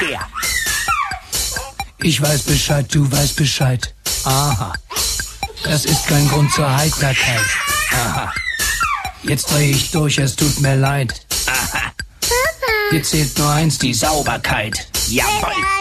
Verkehr. Ich weiß Bescheid, du weißt Bescheid. Aha. Das ist kein Grund zur Heiterkeit. Aha. Jetzt dreh ich durch, es tut mir leid. Aha. Hier zählt nur eins, die Sauberkeit. Jawohl.